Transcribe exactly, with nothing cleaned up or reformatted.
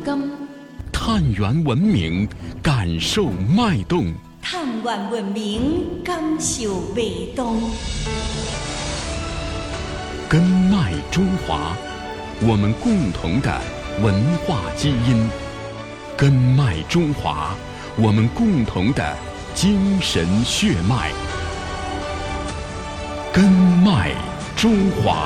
感， 探源文明，感受脉动。 探源文明，感受脉动。 根脉中华，我们共同的文化基因。根脉中华，我们共同的精神血脉。根脉中华。